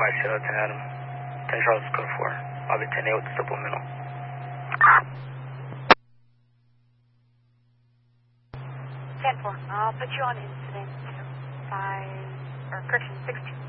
10 Adam. 10 Charles code 4. I'll be 10-8 with the supplemental. 10-4. I'll put you on incident 5, or correction, 16.